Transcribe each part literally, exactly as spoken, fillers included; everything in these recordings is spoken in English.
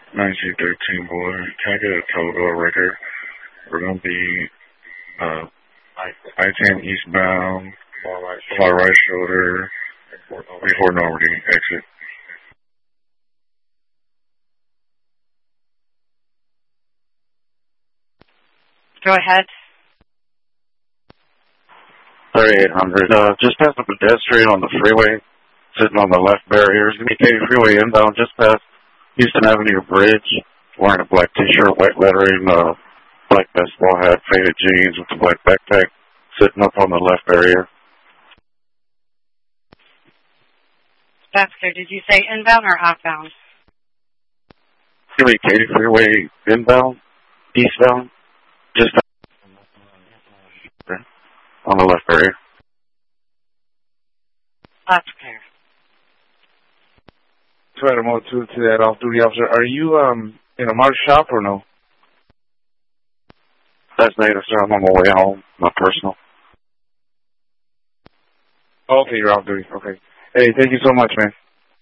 nineteen thirteen boy. Can I get a total record? We're going to be uh, I ten eastbound, far right shoulder, before Normandy, exit. Go ahead. thirty-eight hundred. Uh, just past the pedestrian on the freeway, sitting on the left barrier. It's going to be Katy Freeway inbound, just past Houston Avenue Bridge, wearing a black t-shirt, white lettering, uh, black baseball hat, faded jeans with a black backpack, sitting up on the left barrier. That's good. Did you say inbound or outbound? It's going to be Katy Freeway inbound, eastbound, just on the left barrier. That's clear. Try to move to, to that off-duty officer. Are you um in a marked shop or no? That's native, sir. I'm on my way home. Not personal. Okay, you're off-duty. Okay. Hey, thank you so much, man.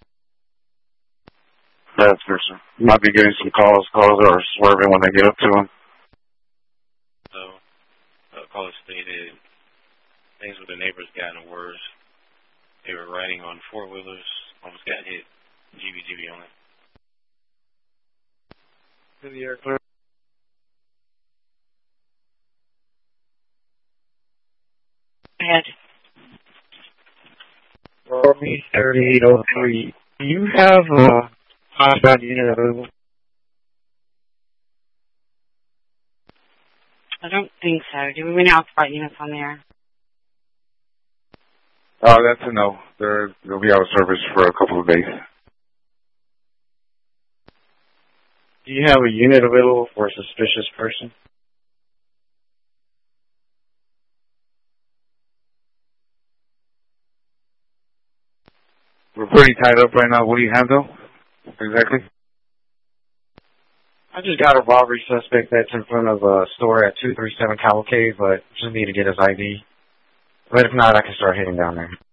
That's good, sir. You might be getting some calls. Calls are swerving when they get up to him. So, uh, caller stated things with the neighbors gotten worse. They were riding on four-wheelers, almost got hit. G B G B on it. In the air clear. Ahead. Army thirty-eight oh three. Do you have a hostbound unit available? I don't think so. Do we have spot units on there? Oh, that's a no. They're, they'll be out of service for a couple of days. Do you have a unit available for a suspicious person? We're pretty tied up right now. What do you have, though? Exactly? I just got a robbery suspect that's in front of a store at two thirty-seven Cavalcade, but just need to get his I D. But if not, I can start heading down there.